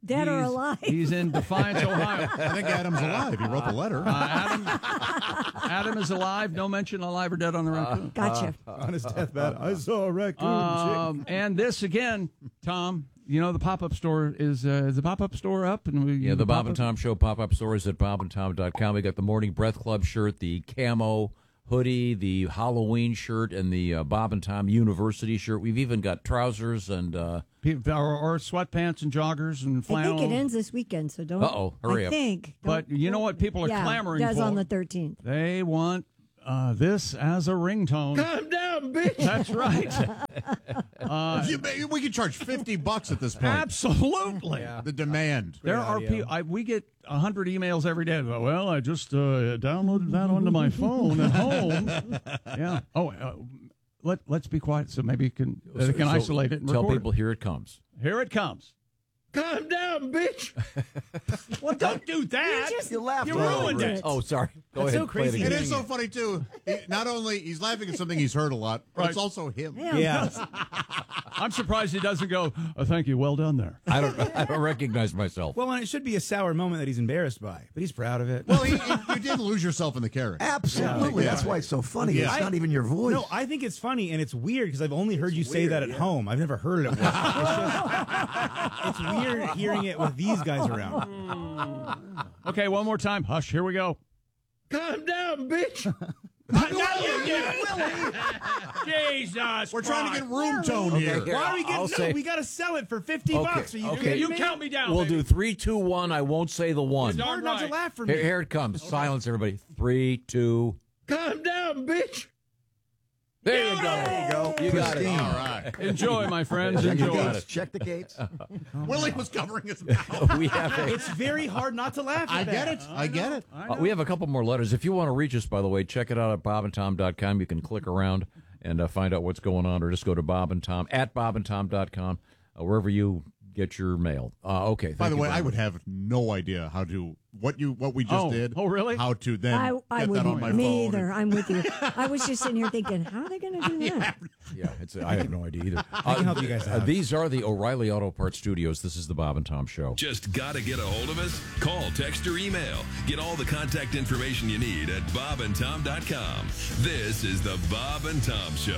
Dead or He's- alive? He's in Defiance, Ohio. I think Adam's alive. He wrote the letter. Uh, Adam, Adam is alive. No mention alive or dead on the raccoon. Gotcha. On his deathbed, I saw a raccoon. Um, and this again, Tom. You know the pop-up store is uh, is the pop-up store up, and we Yeah, the Bob and Tom Show pop-up store is at bob and tom dot com. We got the Morning Breath Club shirt, the camo hoodie, the Halloween shirt, and the uh, Bob and Tom University shirt. We've even got trousers and... Uh, or, or sweatpants and joggers and I flannel. think it ends this weekend, so don't. Uh-oh, hurry I up. think. But you know what people are yeah, clamoring it does for? on the thirteenth. They want uh, this as a ringtone. Calm down, bitch. That's right. uh, You- we could charge fifty bucks at this point. Absolutely. The demand. There are people. I, we get a hundred emails every day. Well, I just uh, downloaded that onto my phone at home. Yeah. Oh, uh, let let's be quiet so maybe you can they can so isolate it. And tell record people it. here it comes. Here it comes. Calm down, bitch. Well, don't do that. You just You laughed ruined over it. Oh, sorry. Go That's ahead. so play it crazy. again. It is so funny, too. He, not only he's laughing at something he's heard a lot, but Right. it's also him. Yeah. I'm surprised he doesn't go. Oh, thank you. Well done there. I don't. I don't recognize myself. Well, and it should be a sour moment that he's embarrassed by, but he's proud of it. Well, he, he- you did lose yourself in the character. Absolutely. That's why it's so funny. Yeah. It's I- not even your voice. No, I think it's funny, and it's weird because I've only heard you say that at home. I've never heard it at work. It's, just, it's weird hearing it with these guys around. Okay, one more time. Hush. Here we go. Calm down, bitch. Not you, Willie. Jesus. We're trying to get room Christ. tone here. here, Why are we I'll getting? No, say- we got to sell it for fifty Okay, bucks. Are you okay. kidding You me? count me down. We'll baby. do three, two, one. I won't say the one. You're Hard not to right. laugh for Here, me. here it comes. Silence, everybody. Three, two. Calm down, bitch. There you go. There you go. You got it. Pristine. All right. Enjoy, my friends. Check the Enjoy. gates. Check the gates. Willie was covering his mouth. We have a, It's very hard not to laugh. At I that. get it. I get it. uh, we have a couple more letters. If you want to reach us, by the way, check it out at bob and tom dot com. You can click around and uh, find out what's going on, or just go to Bob and Tom at bob and tom dot com, uh, wherever you get your mail. Uh, okay. By thank the you way, very I would much. have no idea how to what you what we just Oh. did. Oh, really? How to then I, I get that wouldn't. on my Me phone. either. I'm with you. I was just sitting here thinking, how are they going to do that? Yeah, it's, I have no idea either. I can help you guys Uh, out. these are the O'Reilly Auto Parts Studios. This is the Bob and Tom Show. Just gotta get a hold of us? Call, text, or email. Get all the contact information you need at bob and tom dot com. This is the Bob and Tom Show.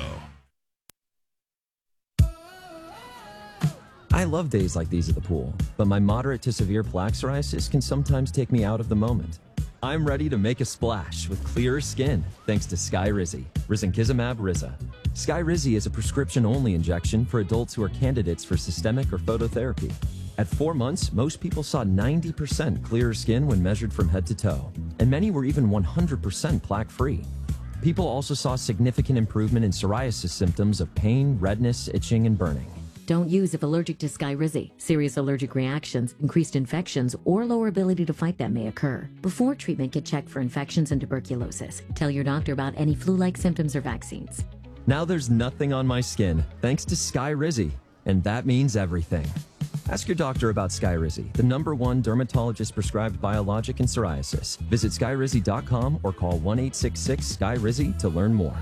I love days like these at the pool, but my moderate to severe plaque psoriasis can sometimes take me out of the moment. I'm ready to make a splash with clearer skin thanks to Skyrizi, Risankizumab Riza. Skyrizi is a prescription-only injection for adults who are candidates for systemic or phototherapy. At four months, most people saw ninety percent clearer skin when measured from head to toe, and many were even one hundred percent plaque-free. People also saw significant improvement in psoriasis symptoms of pain, redness, itching, and burning. Don't use if allergic to Skyrizi. Serious allergic reactions, increased infections, or lower ability to fight them may occur. Before treatment, get checked for infections and tuberculosis. Tell your doctor about any flu-like symptoms or vaccines. Now there's nothing on my skin thanks to Skyrizi, and that means everything. Ask your doctor about Skyrizi, the number one dermatologist-prescribed biologic in psoriasis. Visit skyrizi dot com or call one eight six six Skyrizi to learn more.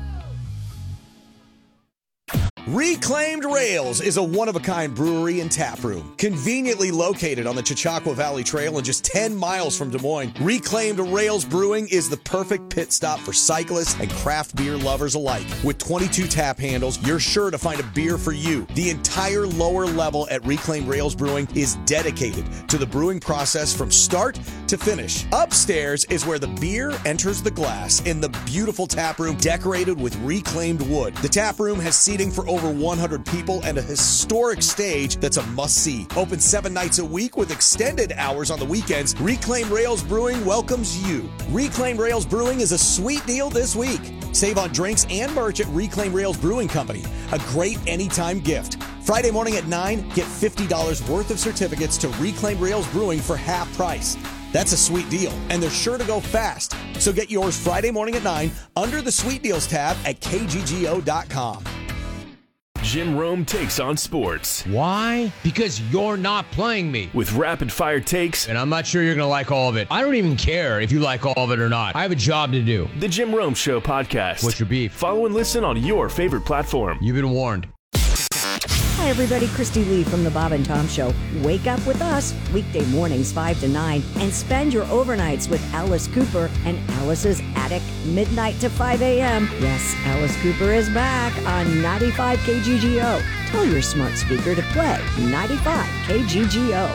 Reclaimed Rails is a one-of-a-kind brewery and tap room. Conveniently located on the Chautauqua Valley Trail and just ten miles from Des Moines, Reclaimed Rails Brewing is the perfect pit stop for cyclists and craft beer lovers alike. With twenty-two tap handles, you're sure to find a beer for you. The entire lower level at Reclaimed Rails Brewing is dedicated to the brewing process from start to finish. Upstairs is where the beer enters the glass in the beautiful tap room decorated with reclaimed wood. The tap room has seating for over one hundred people and a historic stage that's a must-see. Open seven nights a week with extended hours on the weekends, Reclaimed Rails Brewing welcomes you. Reclaimed Rails Brewing is a sweet deal this week. Save on drinks and merch at Reclaimed Rails Brewing Company. A great anytime gift. Friday morning at nine, get fifty dollars worth of certificates to Reclaimed Rails Brewing for half price. That's a sweet deal, and they're sure to go fast. So get yours Friday morning at nine under the Sweet Deals tab at K G G O dot com. Jim Rome takes on sports. Why? Because you're not playing me. With rapid fire takes. And I'm not sure you're going to like all of it. I don't even care if you like all of it or not. I have a job to do. The Jim Rome Show podcast. What's your beef? Follow and listen on your favorite platform. You've been warned. Hi, everybody. Christy Lee from the Bob and Tom Show. Wake up with us weekday mornings five to nine and spend your overnights with Alice Cooper and Alice's Attic, midnight to five a.m. Yes, Alice Cooper is back on ninety-five K G G O. Tell your smart speaker to play ninety-five K G G O.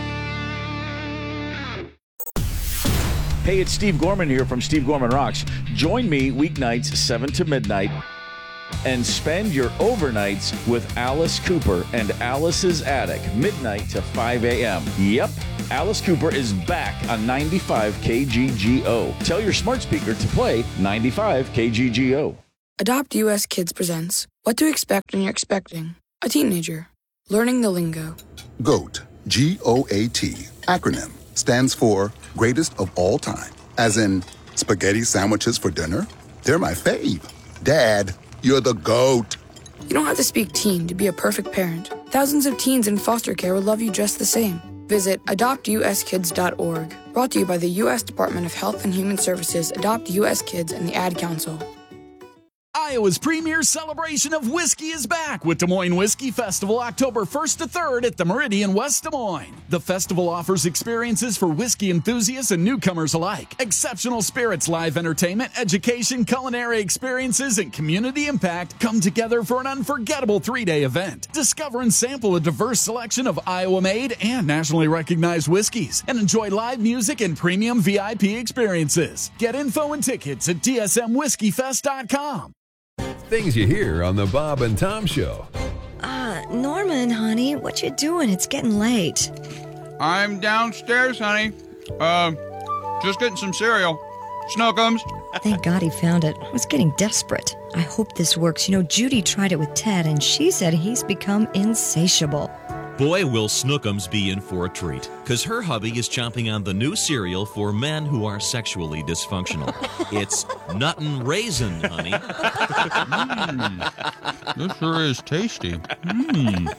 Hey, it's Steve Gorman here from Steve Gorman Rocks. Join me weeknights seven to midnight and spend your overnights with Alice Cooper and Alice's Attic, midnight to five a.m. Yep, Alice Cooper is back on ninety-five K G G O. Tell your smart speaker to play ninety-five K G G O. Adopt U S Kids presents What to Expect When You're Expecting a Teenager. Learning the lingo. GOAT, G O A T, acronym, stands for Greatest of All Time. As in, spaghetti sandwiches for dinner? They're my fave. Dad, you're the GOAT. You don't have to speak teen to be a perfect parent. Thousands of teens in foster care would love you just the same. Visit adopt u s kids dot org. Brought to you by the U S Department of Health and Human Services, Adopt U S Kids, and the Ad Council. Iowa's premier celebration of whiskey is back with Des Moines Whiskey Festival October first to third at the Meridian West Des Moines. The festival offers experiences for whiskey enthusiasts and newcomers alike. Exceptional spirits, live entertainment, education, culinary experiences, and community impact come together for an unforgettable three-day event. Discover and sample a diverse selection of Iowa-made and nationally recognized whiskeys and enjoy live music and premium V I P experiences. Get info and tickets at d s m whiskey fest dot com. Things you hear on the Bob and Tom Show. Uh, Norman, honey, what you doing? It's getting late. I'm downstairs, honey. Uh, just getting some cereal. Snookums. Thank God he found it. I was getting desperate. I hope this works. You know, Judy tried it with Ted, and she said he's become insatiable. Boy, will Snookums be in for a treat, because her hubby is chomping on the new cereal for men who are sexually dysfunctional. It's Nuttin' Raisin, honey. Mm, this sure is tasty. Mm.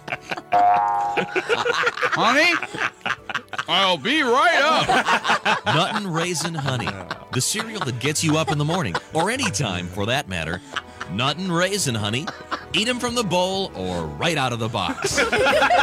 Honey, I'll be right up. Nuttin' Raisin Honey, the cereal that gets you up in the morning, or any time for that matter. Nuttin' Raisin Honey. Eat them from the bowl or right out of the box.